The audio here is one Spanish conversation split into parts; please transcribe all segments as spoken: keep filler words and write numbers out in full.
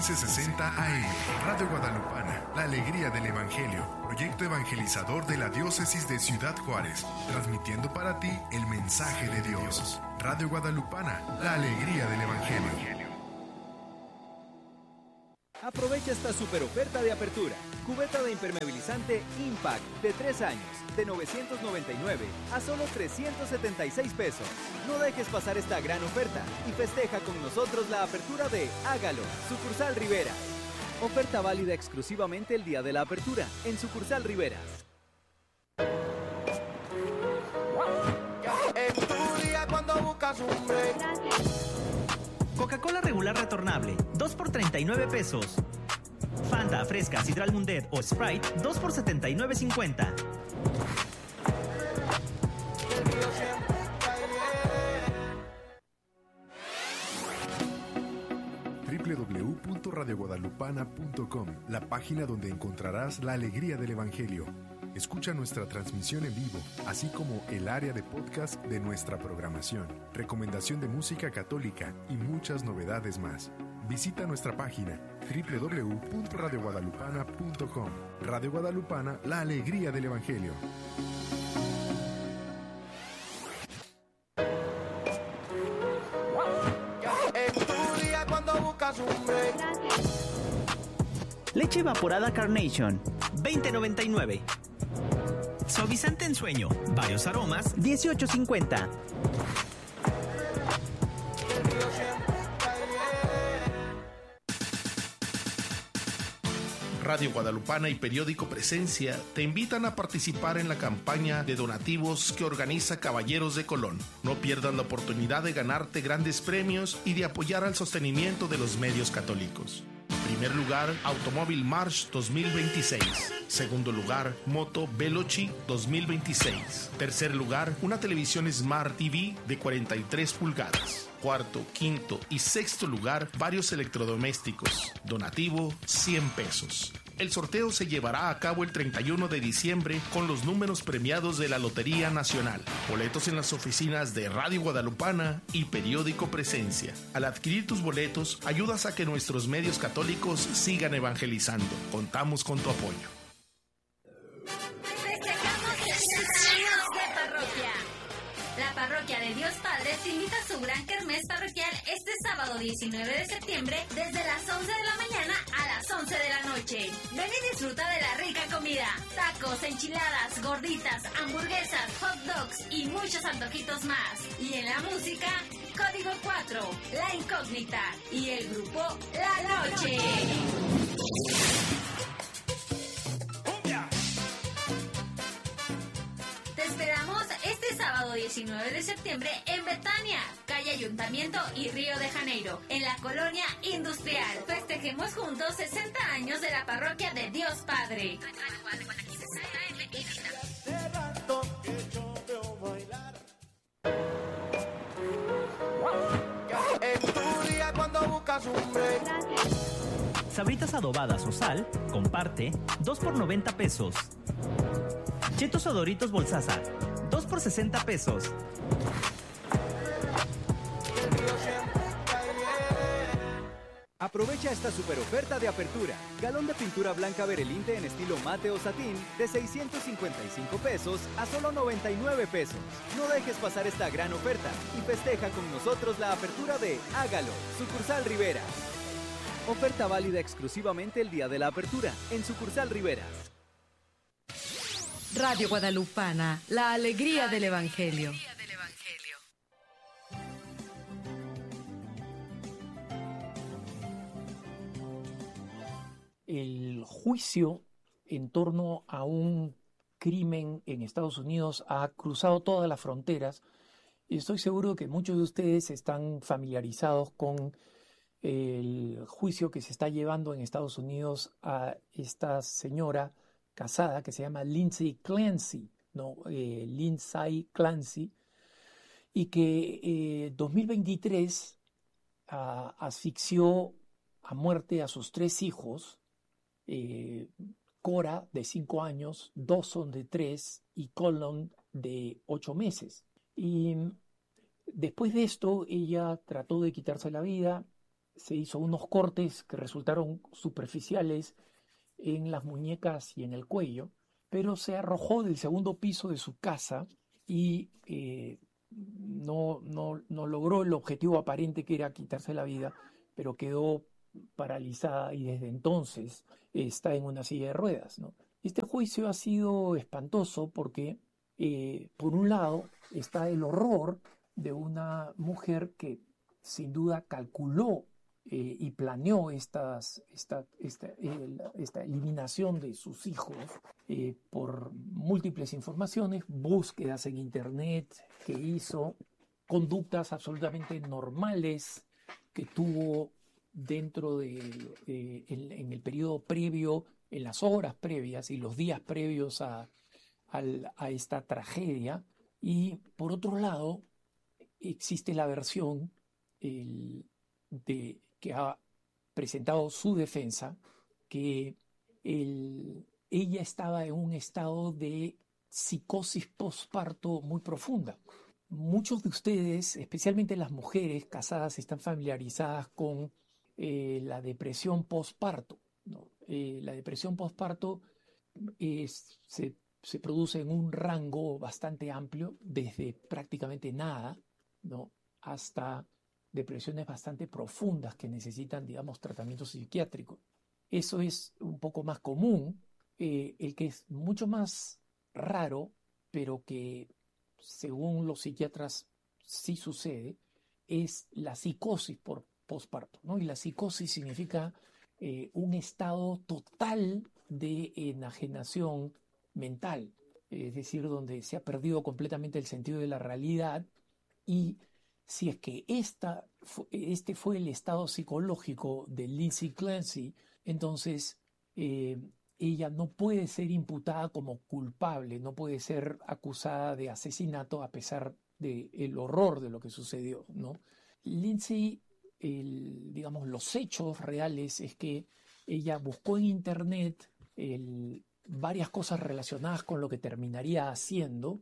once sesenta A M. Radio Guadalupana, la alegría del Evangelio. Proyecto evangelizador de la Diócesis de Ciudad Juárez. Transmitiendo para ti el mensaje de Dios. Radio Guadalupana, la alegría del Evangelio. Aprovecha esta super oferta de apertura. Cubeta de impermeabilizante Impact de tres años, de novecientos noventa y nueve a solo trescientos setenta y seis pesos. No dejes pasar esta gran oferta y festeja con nosotros la apertura de Hágalo, Sucursal Rivera. Oferta válida exclusivamente el día de la apertura en Sucursal Riveras. En tu día cuando buscas un break. Coca-Cola regular retornable, dos por treinta y nueve pesos. Fanta, Fresca, Sidral Mundet o Sprite, dos por setenta y nueve cincuenta. doble u doble u doble u punto radio guadalupana punto com, la página donde encontrarás la alegría del Evangelio. Escucha nuestra transmisión en vivo, así como el área de podcast de nuestra programación, recomendación de música católica y muchas novedades más. Visita nuestra página doble u doble u doble u punto radio guadalupana punto com. Radio Guadalupana, la alegría del Evangelio. En tu día cuando buscas un break. Leche evaporada Carnation, veinte noventa y nueve. Suavizante en sueño, varios aromas, dieciocho cincuenta. Radio Guadalupana y Periódico Presencia te invitan a participar en la campaña de donativos que organiza Caballeros de Colón. No pierdas la oportunidad de ganarte grandes premios y de apoyar al sostenimiento de los medios católicos. Primer lugar, Automóvil March dos mil veintiséis. Segundo lugar, Moto Veloci dos mil veintiséis. Tercer lugar, una televisión Smart T V de cuarenta y tres pulgadas. Cuarto, quinto y sexto lugar, varios electrodomésticos. Donativo, cien pesos. El sorteo se llevará a cabo el treinta y uno de diciembre con los números premiados de la Lotería Nacional. Boletos en las oficinas de Radio Guadalupana y Periódico Presencia. Al adquirir tus boletos, ayudas a que nuestros medios católicos sigan evangelizando. Contamos con tu apoyo. Festejamos sesenta años de parroquia. La Parroquia de Dios Padre te invita a su gran kermés parroquial este sábado diecinueve de septiembre desde las once de la mañana a las once de la noche. Ven y disfruta de la rica comida, tacos, enchiladas, gorditas, hamburguesas, hot dogs y muchos antojitos más. Y en la música, Código cuatro, La Incógnita y el grupo La Noche. Te esperamos este sábado diecinueve de septiembre en Betania, calle Ayuntamiento y Río de Janeiro, en la colonia industrial. Festejemos juntos sesenta años de la Parroquia de Dios Padre. En tu día cuando buscas un break. Sabritas adobadas o sal, comparte, dos por noventa pesos. Chetos o Doritos Bolsaza, dos por sesenta pesos. Aprovecha esta super oferta de apertura. Galón de pintura blanca Berelinte en estilo mate o satín de seiscientos cincuenta y cinco pesos a solo noventa y nueve pesos. No dejes pasar esta gran oferta y festeja con nosotros la apertura de Hágalo, Sucursal Rivera. Oferta válida exclusivamente el día de la apertura en Sucursal Riveras. Radio Guadalupana, la alegría del Evangelio. El juicio en torno a un crimen en Estados Unidos ha cruzado todas las fronteras y estoy seguro que muchos de ustedes están familiarizados con el juicio que se está llevando en Estados Unidos a esta señora casada que se llama Lindsay Clancy, ¿no? Eh, Lindsay Clancy, y que en eh, dos mil veintitrés uh, asfixió a muerte a sus tres hijos, eh, Cora de cinco años, Dawson de tres y Colin de ocho meses. Y después de esto ella trató de quitarse la vida, se hizo unos cortes que resultaron superficiales en las muñecas y en el cuello, pero se arrojó del segundo piso de su casa y eh, no, no, no logró el objetivo aparente que era quitarse la vida, pero quedó paralizada y desde entonces está en una silla de ruedas, ¿no? Este juicio ha sido espantoso porque, eh, por un lado, está el horror de una mujer que sin duda calculó eh, y planeó estas, esta, esta, eh, esta eliminación de sus hijos eh, por múltiples informaciones, búsquedas en internet que hizo, conductas absolutamente normales que tuvo dentro de, eh, en, en el periodo previo, en las horas previas y los días previos a, a, a esta tragedia. Y por otro lado, existe la versión el, de, que ha presentado su defensa, que el, ella estaba en un estado de psicosis postparto muy profunda. Muchos de ustedes, especialmente las mujeres casadas, están familiarizadas con eh, la depresión postparto, ¿no? Eh, la depresión postparto es, se, se produce en un rango bastante amplio, desde prácticamente nada, ¿no?, hasta depresiones bastante profundas que necesitan, digamos, tratamiento psiquiátrico. Eso es un poco más común. Eh, el que es mucho más raro, pero que según los psiquiatras sí sucede, es la psicosis por posparto, ¿no? Y la psicosis significa eh, un estado total de enajenación mental, es decir, donde se ha perdido completamente el sentido de la realidad. Y si es que esta, este fue el estado psicológico de Lindsay Clancy, entonces eh, ella no puede ser imputada como culpable, no puede ser acusada de asesinato a pesar del horror de lo que sucedió, ¿no? Lindsay, el, digamos, los hechos reales es que ella buscó en internet el, varias cosas relacionadas con lo que terminaría haciendo.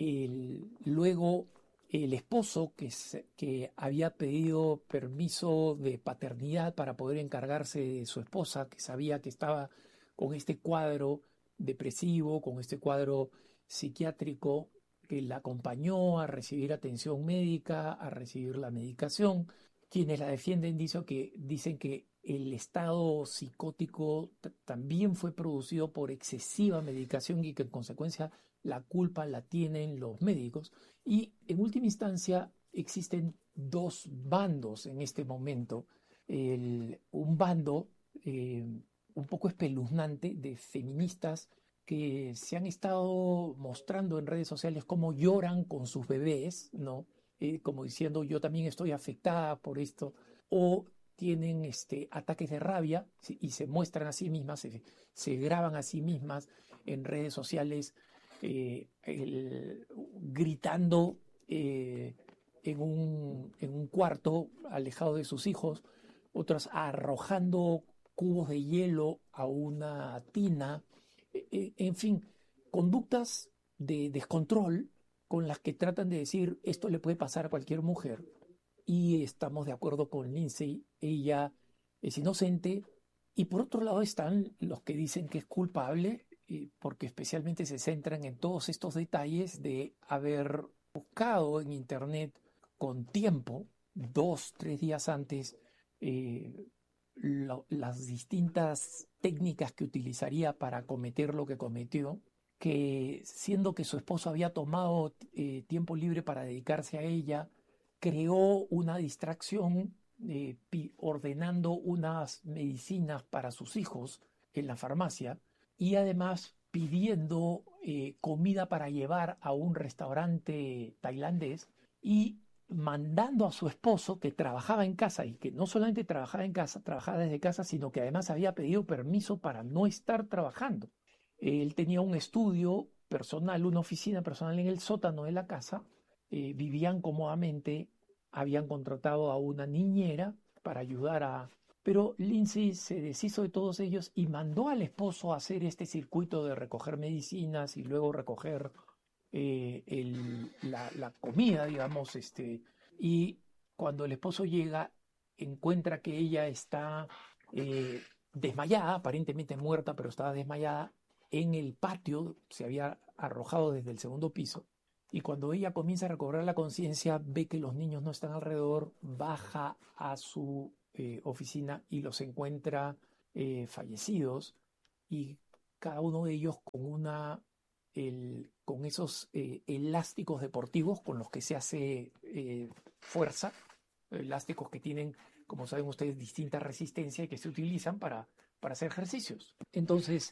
El, luego el esposo que, se, que había pedido permiso de paternidad para poder encargarse de su esposa, que sabía que estaba con este cuadro depresivo, con este cuadro psiquiátrico, que la acompañó a recibir atención médica, a recibir la medicación. Quienes la defienden dicen que, dicen que el estado psicótico t- también fue producido por excesiva medicación y que en consecuencia la culpa la tienen los médicos. Y en última instancia existen dos bandos en este momento. El, un bando eh, un poco espeluznante de feministas que se han estado mostrando en redes sociales cómo lloran con sus bebés, ¿no? Eh, como diciendo, yo también estoy afectada por esto, o tienen este, ataques de rabia y se muestran a sí mismas, se, se graban a sí mismas en redes sociales eh, el, gritando eh, en, un, en un cuarto alejado de sus hijos, otras arrojando cubos de hielo a una tina, eh, en fin, conductas de descontrol con las que tratan de decir esto le puede pasar a cualquier mujer. Y estamos de acuerdo con Lindsay, ella es inocente. Y por otro lado están los que dicen que es culpable, eh, porque especialmente se centran en todos estos detalles de haber buscado en internet con tiempo, dos, tres días antes, eh, lo, las distintas técnicas que utilizaría para cometer lo que cometió, que siendo que su esposo había tomado eh, tiempo libre para dedicarse a ella, creó una distracción eh, pi- ordenando unas medicinas para sus hijos en la farmacia y además pidiendo eh, comida para llevar a un restaurante tailandés y mandando a su esposo, que trabajaba en casa y que no solamente trabajaba en casa, trabajaba desde casa, sino que además había pedido permiso para no estar trabajando. Él tenía un estudio personal, una oficina personal en el sótano de la casa, eh, vivían cómodamente, habían contratado a una niñera para ayudar a... Pero Lindsay se deshizo de todos ellos y mandó al esposo a hacer este circuito de recoger medicinas y luego recoger eh, el, la, la comida, digamos, este, y cuando el esposo llega, encuentra que ella está eh, desmayada, aparentemente muerta, pero estaba desmayada en el patio, se había arrojado desde el segundo piso. Y cuando ella comienza a recobrar la conciencia, ve que los niños no están alrededor, baja a su eh, oficina y los encuentra eh, fallecidos, y cada uno de ellos con una el, con esos eh, elásticos deportivos con los que se hace eh, fuerza, elásticos que tienen, como saben ustedes, distinta resistencia y que se utilizan para, para hacer ejercicios. Entonces,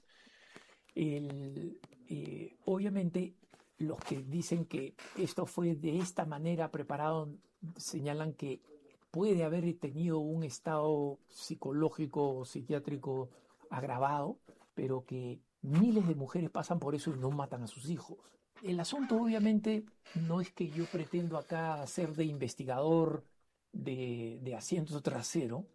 el, eh, obviamente, los que dicen que esto fue de esta manera preparado señalan que puede haber tenido un estado psicológico o psiquiátrico agravado, pero que miles de mujeres pasan por eso y no matan a sus hijos. El asunto, obviamente, no es que yo pretendo acá ser de investigador de, de asiento trasero.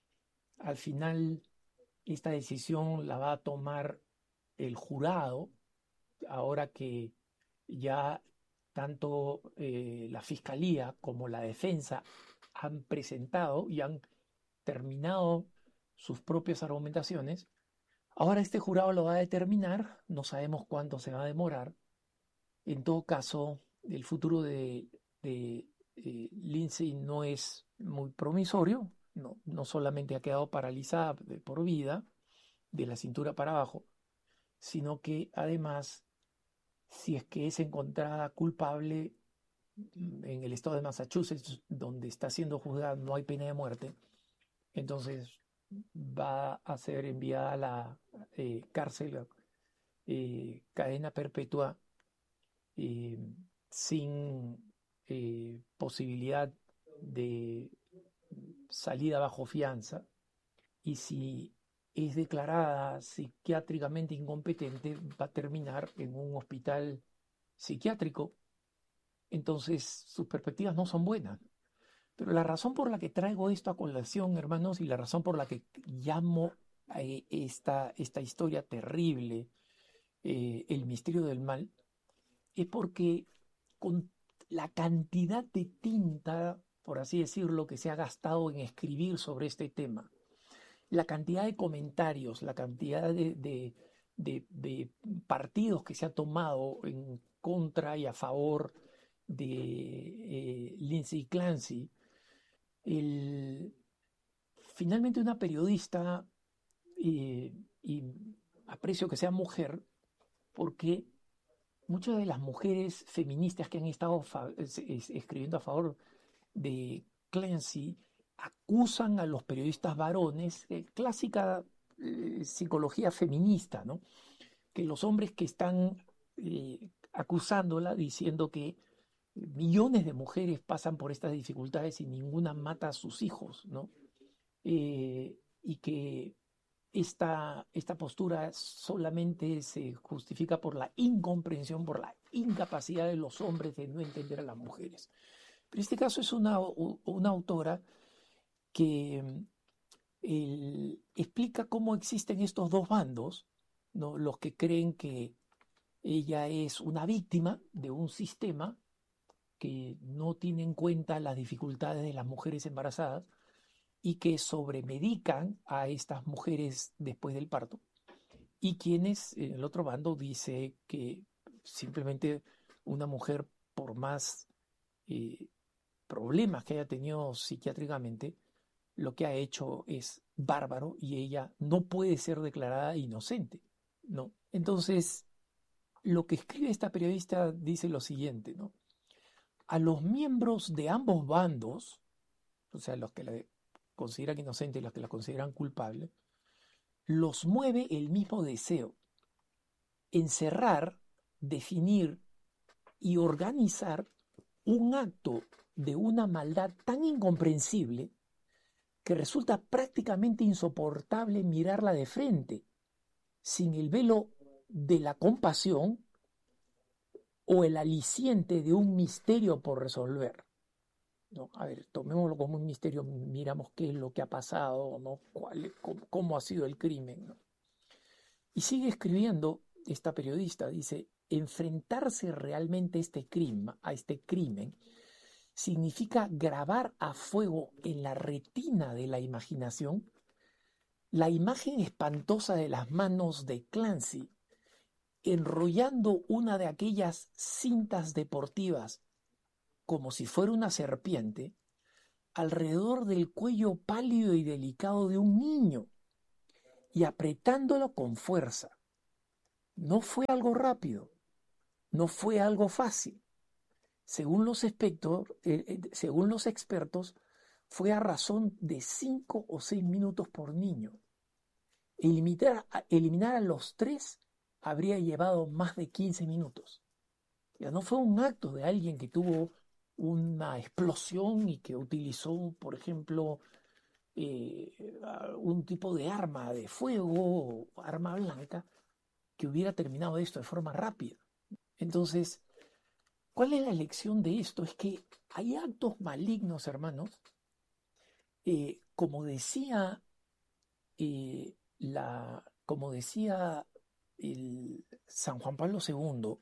Al final, esta decisión la va a tomar el jurado, ahora que ya tanto eh, la Fiscalía como la defensa han presentado y han terminado sus propias argumentaciones. Ahora este jurado lo va a determinar, no sabemos cuánto se va a demorar. En todo caso, el futuro de, de eh, Lindsay no es muy promisorio, no, no solamente ha quedado paralizada de por vida, de la cintura para abajo, sino que además, si es que es encontrada culpable en el estado de Massachusetts, donde está siendo juzgada, no hay pena de muerte, entonces va a ser enviada a la eh, cárcel, eh, cadena perpetua, eh, sin eh, posibilidad de salida bajo fianza, y si es declarada psiquiátricamente incompetente, va a terminar en un hospital psiquiátrico. Entonces sus perspectivas no son buenas. Pero la razón por la que traigo esto a colación, hermanos, y la razón por la que llamo a esta, esta historia terrible, eh, el misterio del mal, es porque con la cantidad de tinta, por así decirlo, que se ha gastado en escribir sobre este tema, la cantidad de comentarios, la cantidad de, de, de, de partidos que se ha tomado en contra y a favor de eh, Lindsay Clancy, el, finalmente una periodista, eh, y aprecio que sea mujer, porque muchas de las mujeres feministas que han estado fa- es, es, escribiendo a favor de Clancy acusan a los periodistas varones, eh, clásica eh, psicología feminista, ¿no? Que los hombres que están eh, acusándola, diciendo que millones de mujeres pasan por estas dificultades y ninguna mata a sus hijos, ¿no? Eh, y que esta, esta postura solamente se justifica por la incomprensión, por la incapacidad de los hombres de no entender a las mujeres. Pero en este caso es una, una autora que el, explica cómo existen estos dos bandos, ¿no? Los que creen que ella es una víctima de un sistema que no tiene en cuenta las dificultades de las mujeres embarazadas y que sobremedican a estas mujeres después del parto, y quienes, en el otro bando, dice que simplemente una mujer, por más eh, problemas que haya tenido psiquiátricamente, lo que ha hecho es bárbaro y ella no puede ser declarada inocente, ¿no? Entonces, lo que escribe esta periodista dice lo siguiente, ¿no? A los miembros de ambos bandos, o sea, los que la consideran inocente y los que la consideran culpable, los mueve el mismo deseo: encerrar, definir y organizar un acto de una maldad tan incomprensible que resulta prácticamente insoportable mirarla de frente, sin el velo de la compasión o el aliciente de un misterio por resolver. No, a ver, tomémoslo como un misterio, miramos qué es lo que ha pasado, ¿no? ¿Cuál, cómo, cómo ha sido el crimen, ¿no? Y sigue escribiendo esta periodista, dice: enfrentarse realmente a este crimen, a este crimen significa grabar a fuego en la retina de la imaginación la imagen espantosa de las manos de Clancy enrollando una de aquellas cintas deportivas como si fuera una serpiente alrededor del cuello pálido y delicado de un niño y apretándolo con fuerza. No fue algo rápido, no fue algo fácil. Según los, espector, eh, eh, según los expertos, fue a razón de cinco o seis minutos por niño. Eliminar, eliminar a los tres habría llevado más de quince minutos. Ya no fue un acto de alguien que tuvo una explosión y que utilizó, por ejemplo, eh, un tipo de arma de fuego o arma blanca que hubiera terminado esto de forma rápida. Entonces, ¿cuál es la lección de esto? Es que hay actos malignos, hermanos, eh, como decía, eh, la, como decía el San Juan Pablo segundo,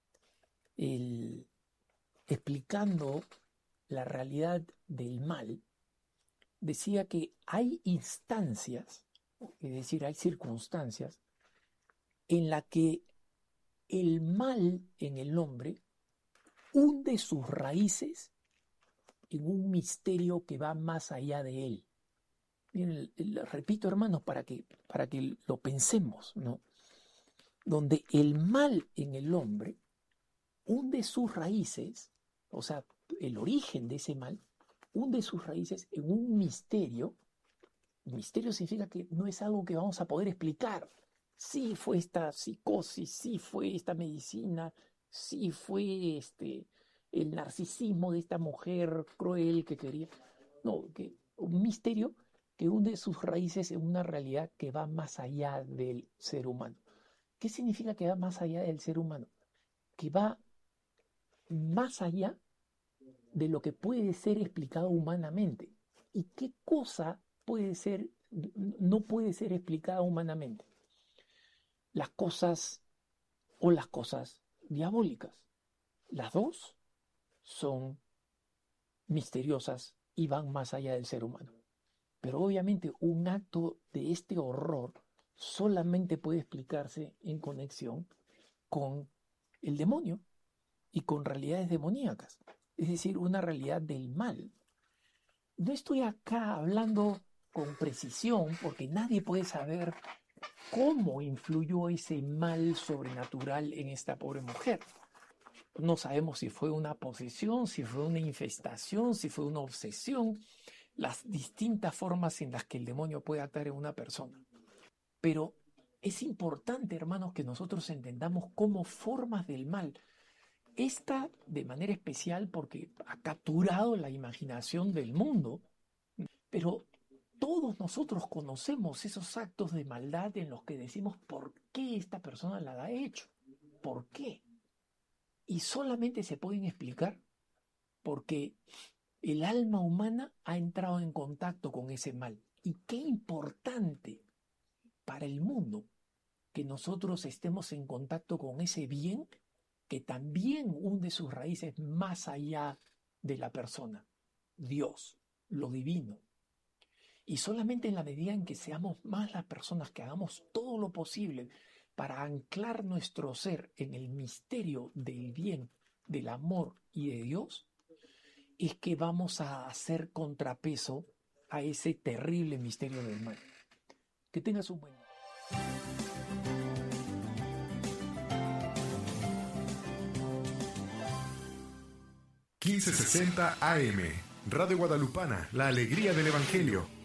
el, explicando la realidad del mal, decía que hay instancias, es decir, hay circunstancias en las que el mal en el hombre hunde sus raíces en un misterio que va más allá de él. Miren, repito, hermanos, para que, para que lo pensemos, ¿no? Donde el mal en el hombre hunde sus raíces, o sea, el origen de ese mal, hunde sus raíces en un misterio. Misterio significa que no es algo que vamos a poder explicar. Sí fue esta psicosis, sí fue esta medicina, sí fue este, el narcisismo de esta mujer cruel que quería. No, que un misterio que hunde sus raíces en una realidad que va más allá del ser humano. ¿Qué significa que va más allá del ser humano? Que va más allá de lo que puede ser explicado humanamente. ¿Y qué cosa puede ser, no puede ser explicada humanamente? Las cosas o las cosas diabólicas. Las dos son misteriosas y van más allá del ser humano. Pero obviamente un acto de este horror solamente puede explicarse en conexión con el demonio y con realidades demoníacas, es decir, una realidad del mal. No estoy acá hablando con precisión porque nadie puede saber cómo influyó ese mal sobrenatural en esta pobre mujer. No sabemos si fue una posesión, si fue una infestación, si fue una obsesión, las distintas formas en las que el demonio puede actuar en una persona. Pero es importante, hermanos, que nosotros entendamos como formas del mal. Esta de manera especial porque ha capturado la imaginación del mundo, pero todos nosotros conocemos esos actos de maldad en los que decimos ¿por qué esta persona la ha hecho? ¿Por qué? Y solamente se pueden explicar porque el alma humana ha entrado en contacto con ese mal. Y qué importante para el mundo que nosotros estemos en contacto con ese bien que también hunde sus raíces más allá de la persona, Dios, lo divino. Y solamente en la medida en que seamos más las personas que hagamos todo lo posible para anclar nuestro ser en el misterio del bien, del amor y de Dios, es que vamos a hacer contrapeso a ese terrible misterio del mal. Que tengas un buen día. quince sesenta A M, Radio Guadalupana, la alegría del Evangelio.